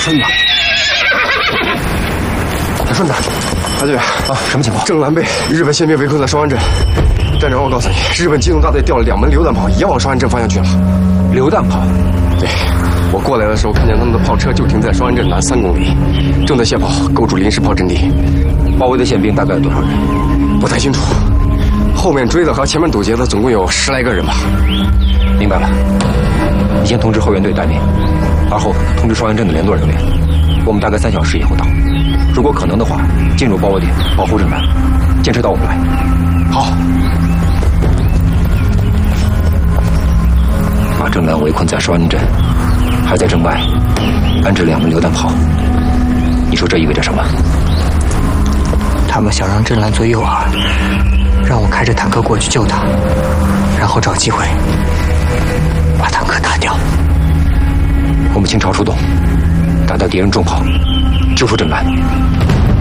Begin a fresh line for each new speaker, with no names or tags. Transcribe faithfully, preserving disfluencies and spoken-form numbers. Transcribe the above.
顺子。小顺子，大队员啊，什么情况？郑兰被日本宪兵围困在双安镇。站长，我告诉你，日本机动大队调了两门榴弹炮，也往双安镇方向去了。榴弹炮？对，我过来的时候看见他们的炮车就停在双安镇南三公里，正在卸炮，构筑临时炮阵地。包围的宪兵大概有多少人？不太清楚。后面追的和前面堵截的总共有十来个人吧。明白了，你先通知后援队待命，而后通知双安镇的联络人员。我们大概三小时以后到，如果可能的话，进入包围点，保护郑兰，坚持到我们来。好。把郑兰围困在双安镇，还在镇外安置两门榴弹炮。你说这意味着什么？
他们想让郑兰做诱饵，让我开着坦克过去救他，然后找机会把坦克打掉。
我们倾巢出动，打掉敌人重炮，救出郑兰。